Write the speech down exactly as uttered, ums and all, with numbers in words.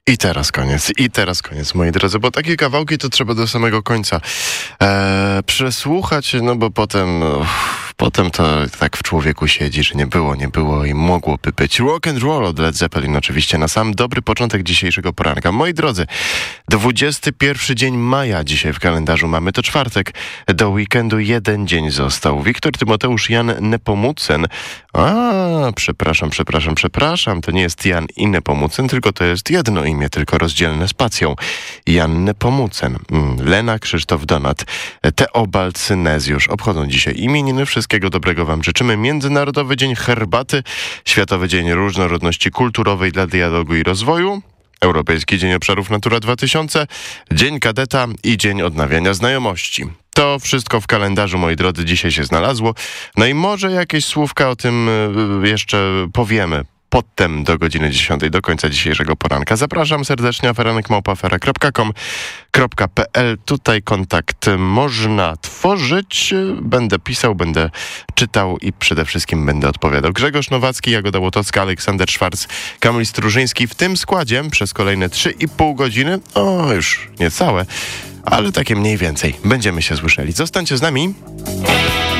I teraz koniec, i teraz koniec, moi drodzy, bo takie kawałki to trzeba do samego końca e, przesłuchać, no bo potem, uff, potem to tak w człowieku siedzi, że nie było, nie było i mogłoby być. Rock and roll od Led Zeppelin oczywiście na sam dobry początek dzisiejszego poranka. Moi drodzy, dwudziesty pierwszy dzień maja dzisiaj w kalendarzu mamy, to czwartek, do weekendu jeden dzień został. Wiktor Tymoteusz Jan Nepomucen, a przepraszam, przepraszam, przepraszam, to nie jest Jan i Nepomucen, tylko to jest jedno imię, tylko rozdzielne spacją. Jan Nepomucen, Lena Krzysztof Donat, Teobald Synezjusz obchodzą dzisiaj imieniny. Wszystkiego dobrego wam życzymy. Międzynarodowy Dzień Herbaty, Światowy Dzień Różnorodności Kulturowej dla Dialogu i Rozwoju, Europejski Dzień Obszarów Natura dwa tysiące, Dzień Kadeta i Dzień Odnawiania Znajomości. To wszystko w kalendarzu, moi drodzy, dzisiaj się znalazło. No i może jakieś słówka o tym jeszcze powiemy potem do godziny dziesiątej, do końca dzisiejszego poranka. Zapraszam serdecznie, aferanek małpa afera kropka com kropka p l. Tutaj kontakt można tworzyć. Będę pisał, będę czytał i przede wszystkim będę odpowiadał. Grzegorz Nowacki, Jagoda Łotocka, Aleksander Szwarc, Kamil Strużyński w tym składzie przez kolejne trzy i pół godziny. O, już niecałe, ale takie mniej więcej. Będziemy się słyszeli. Zostańcie z nami.